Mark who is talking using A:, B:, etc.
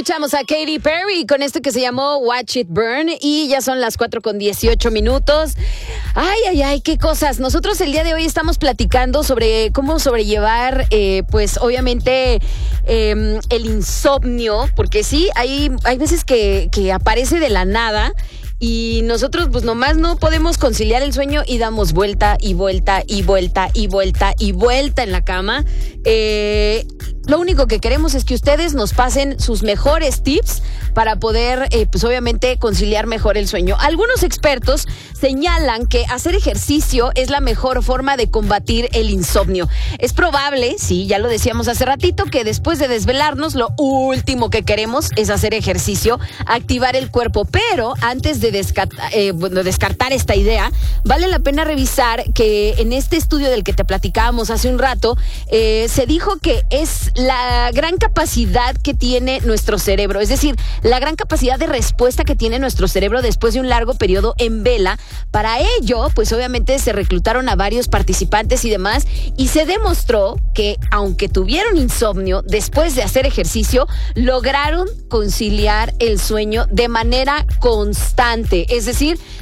A: Escuchamos a Katy Perry con esto que se llamó Watch It Burn y ya son las 4:18. Ay, qué cosas. Nosotros el día de hoy estamos platicando sobre cómo sobrellevar, pues obviamente el insomnio, porque sí, hay veces que aparece de la nada. Y nosotros pues nomás no podemos conciliar el sueño y damos vuelta y vuelta y vuelta y vuelta y vuelta en la cama. Lo único que queremos es que ustedes nos pasen sus mejores tips para poder, pues obviamente, conciliar mejor el sueño. Algunos expertos señalan que hacer ejercicio es la mejor forma de combatir el insomnio. Es probable, sí, ya lo decíamos hace ratito, que después de desvelarnos, lo último que queremos es hacer ejercicio, activar el cuerpo. Pero antes de descartar esta idea, vale la pena revisar que en este estudio del que te platicábamos hace un rato, se dijo que es la gran capacidad que tiene nuestro cerebro, es decir, la gran capacidad de respuesta que tiene nuestro cerebro después de un largo periodo en vela. Para ello, pues obviamente se reclutaron a varios participantes y demás, y se demostró que aunque tuvieron insomnio, después de hacer ejercicio, lograron conciliar el sueño de manera constante. Es decir,